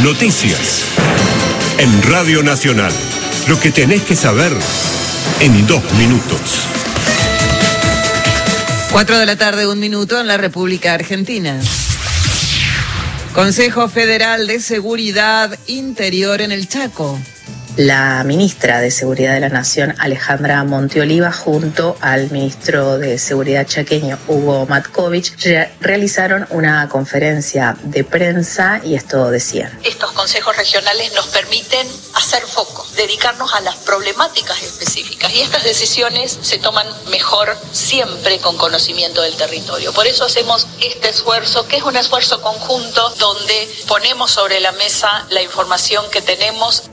Noticias. En Radio Nacional. Lo que tenés que saber en 2 minutos. 4 de la tarde, 1 minuto en la República Argentina. Consejo Federal de Seguridad Interior en el Chaco. La ministra de Seguridad de la Nación, Alejandra Monteoliva, junto al ministro de Seguridad chaqueño, Hugo Matkovich, realizaron una conferencia de prensa y esto decían. Estos consejos regionales nos permiten hacer foco, dedicarnos a las problemáticas específicas y estas decisiones se toman mejor siempre con conocimiento del territorio. Por eso hacemos este esfuerzo, que es un esfuerzo conjunto donde ponemos sobre la mesa la información que tenemos.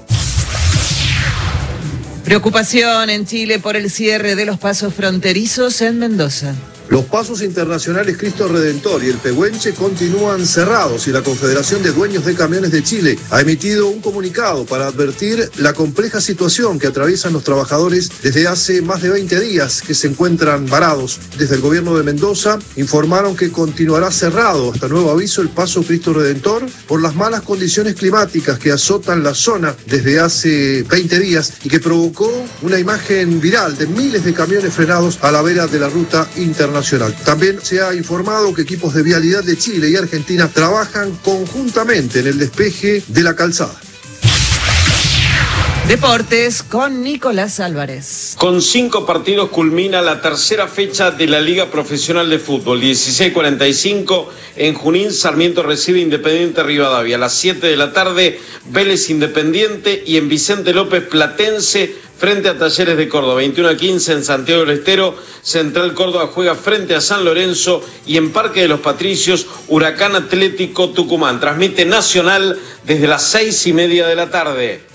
Preocupación en Chile por el cierre de los pasos fronterizos en Mendoza. Los pasos internacionales Cristo Redentor y el Pehuenche continúan cerrados y la Confederación de Dueños de Camiones de Chile ha emitido un comunicado para advertir la compleja situación que atraviesan los trabajadores desde hace más de 20 días que se encuentran varados. Desde el gobierno de Mendoza informaron que continuará cerrado hasta nuevo aviso el paso Cristo Redentor por las malas condiciones climáticas que azotan la zona desde hace 20 días y que provocó una imagen viral de miles de camiones frenados a la vera de la ruta internacional. También se ha informado que equipos de vialidad de Chile y Argentina trabajan conjuntamente en el despeje de la calzada. Deportes con Nicolás Álvarez. Con 5 partidos culmina la tercera fecha de la Liga Profesional de Fútbol. 16:45 en Junín, Sarmiento recibe Independiente Rivadavia. A las 7 de la tarde, Vélez Independiente y en Vicente López Platense frente a Talleres de Córdoba. 21:15 en Santiago del Estero, Central Córdoba juega frente a San Lorenzo y en Parque de los Patricios, Huracán Atlético Tucumán. Transmite Nacional desde las 6:30 de la tarde.